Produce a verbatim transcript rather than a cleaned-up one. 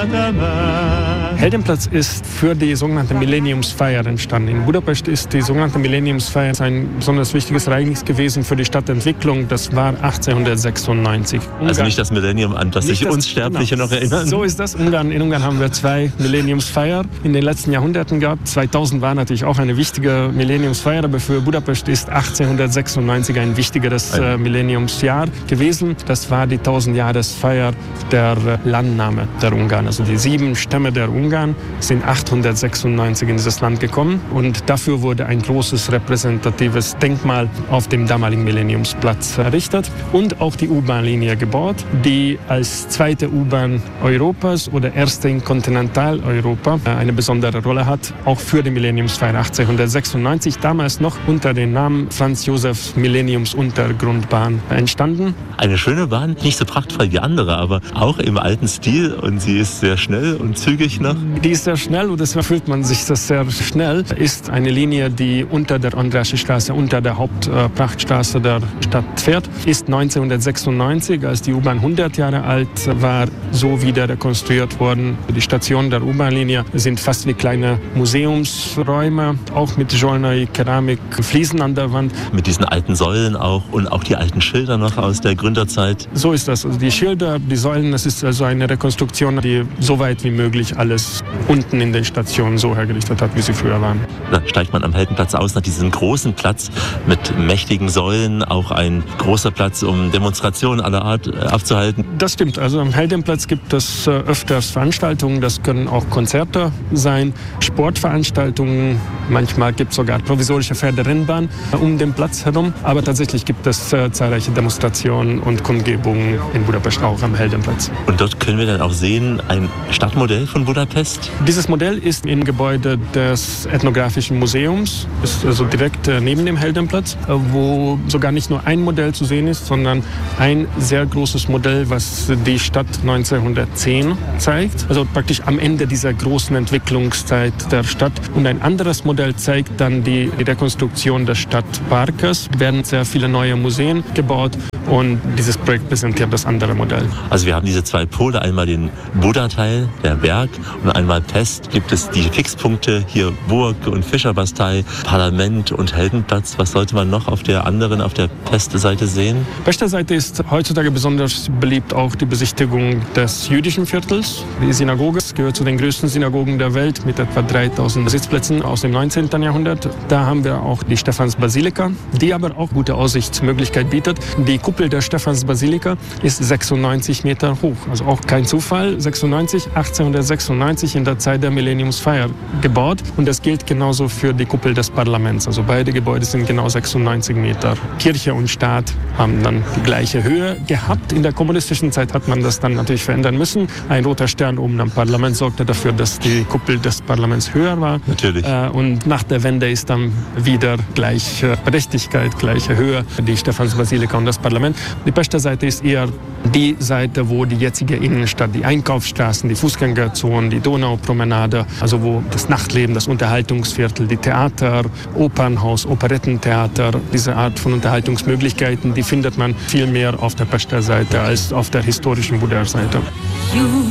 Heldenplatz ist für die sogenannte Millenniumsfeier entstanden. In Budapest ist die sogenannte Millenniumsfeier ein besonders wichtiges Ereignis gewesen für die Stadtentwicklung. Das war achtzehnhundertsechsundneunzig. Ungarn, also nicht das Millennium, an das sich uns Sterbliche genau, noch erinnern. So ist das. Ungarn, in Ungarn haben wir zwei Millenniumsfeier in den letzten Jahrhunderten gehabt. zweitausend war natürlich auch eine wichtige Millenniumsfeier, aber für Budapest ist achtzehnhundertsechsundneunzig ein wichtigeres äh, Millenniumsjahr gewesen. Das war die tausendjahresfeier der äh, Landnahme der Ungarn. Also die sieben Stämme der Ungarn sind achthundertsechsundneunzig in dieses Land gekommen und dafür wurde ein großes repräsentatives Denkmal auf dem damaligen Millenniumsplatz errichtet und auch die U-Bahn-Linie gebaut, die als zweite U-Bahn Europas oder erste in Kontinentaleuropa eine besondere Rolle hat, auch für die Millenniumsfeier achtzehnhundertsechsundneunzig, damals noch unter dem Namen Franz Josef Millenniumsuntergrundbahn entstanden. Eine schöne Bahn, nicht so prachtvoll wie andere, aber auch im alten Stil und sie ist sehr schnell und zügig noch. Die ist sehr schnell und deswegen fühlt man sich das sehr schnell. Ist eine Linie, die unter der Andreasche Straße, unter der Hauptprachtstraße der Stadt fährt. Ist neunzehnhundertsechsundneunzig, als die U-Bahn hundert Jahre alt war, so wieder rekonstruiert worden. Die Stationen der U-Bahn-Linie sind fast wie kleine Museumsräume, auch mit Jolnai, Keramik, Fliesen an der Wand. Mit diesen alten Säulen auch und auch die alten Schilder noch aus der Gründerzeit. So ist das. Also die Schilder, die Säulen, das ist also eine Rekonstruktion, die so weit wie möglich alles unten in den Stationen so hergerichtet hat, wie sie früher waren. Da steigt man am Heldenplatz aus nach diesem großen Platz mit mächtigen Säulen, auch ein großer Platz, um Demonstrationen aller Art abzuhalten. Das stimmt. Also am Heldenplatz gibt es öfters Veranstaltungen, das können auch Konzerte sein, Sportveranstaltungen, manchmal gibt es sogar provisorische Pferderennbahn um den Platz herum, aber tatsächlich gibt es äh, zahlreiche Demonstrationen und Kundgebungen in Budapest auch am Heldenplatz. Und dort können wir dann auch sehen, ein Stadtmodell von Budapest? Dieses Modell ist im Gebäude des Ethnografischen Museums, ist also direkt äh, neben dem Heldenplatz, äh, wo sogar nicht nur ein Modell zu sehen ist, sondern ein sehr großes Modell, was die Stadt neunzehnhundertzehn zeigt. Also praktisch am Ende dieser großen Entwicklungszeit der Stadt. Und ein anderes Modell zeigt dann die, die Rekonstruktion des Stadtparkes. Es werden sehr viele neue Museen gebaut und dieses Projekt präsentiert das andere Modell. Also wir haben diese zwei Pole, einmal den Buda-Teil, der Berg, und einmal Pest. Gibt es die Fixpunkte, hier Burg und Fischerbastei, Parlament und Heldenplatz. Was sollte man noch auf der anderen, auf der Pest-Seite sehen? Pester Seite ist heutzutage besonders beliebt auch die Besichtigung des jüdischen Viertels. Die Synagoge gehört zu den größten Synagogen der Welt mit etwa dreitausend Sitzplätzen aus dem neunzehnten Jahrhundert. Da haben wir auch die Stephansbasilika, die aber auch gute Aussichtsmöglichkeit bietet. Die Kuppel der Stephansbasilika ist sechsundneunzig Meter hoch. Also auch kein Zufall. sechsundneunzig, achtzehnhundertsechsundneunzig in der Zeit der Millenniumsfeier gebaut. Und das gilt genauso für die Kuppel des Parlaments. Also beide Gebäude sind genau sechsundneunzig Meter. Kirche und Staat haben dann die gleiche Höhe gehabt. In der kommunistischen Zeit hat man das dann natürlich verändern müssen. Ein roter Stern oben am Parlament sorgte dafür, dass die Kuppel des Parlaments höher war. Natürlich. Äh, und nach der Wende ist dann wieder gleiche Berechtigkeit, gleiche Höhe, die Stephansbasilika und das Parlament. Die Pester Seite ist eher die Seite, wo die jetzige Innenstadt, die Einkaufsstraßen, die Fußgängerzonen, die Donaupromenade, also wo das Nachtleben, das Unterhaltungsviertel, die Theater, Opernhaus, Operettentheater, diese Art von Unterhaltungsmöglichkeiten, die findet man viel mehr auf der Pester Seite als auf der historischen Buder Seite.